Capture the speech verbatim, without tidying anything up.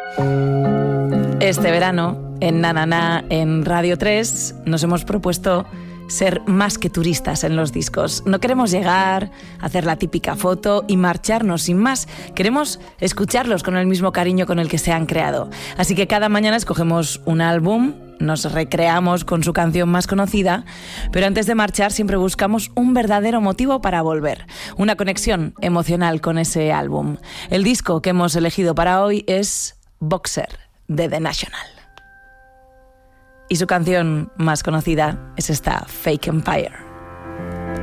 Este verano, en Na Na Na, en Radio tres, nos hemos propuesto ser más que turistas en los discos. No queremos llegar, hacer la típica foto y marcharnos sin más. Queremos escucharlos con el mismo cariño con el que se han creado. Así que cada mañana escogemos un álbum, nos recreamos con su canción más conocida, pero antes de marchar siempre buscamos un verdadero motivo para volver, una conexión emocional con ese álbum. El disco que hemos elegido para hoy es Boxer, de The National. Y su canción más conocida es esta, Fake Empire.